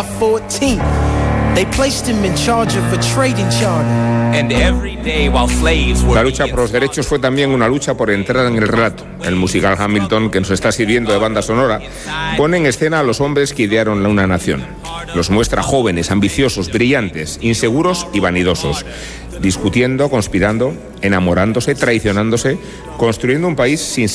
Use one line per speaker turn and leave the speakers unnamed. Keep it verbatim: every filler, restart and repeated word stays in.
our fourteenth, they placed him in charge of a trading charter.
And every day while slaves were
La lucha por los derechos fue también una lucha por entrar en el relato. El musical Hamilton, que nos está sirviendo de banda sonora, pone en escena a los hombres que idearon una nación. Los muestra jóvenes, ambiciosos, brillantes, inseguros y vanidosos, discutiendo, conspirando, enamorándose, traicionándose, construyendo un país sin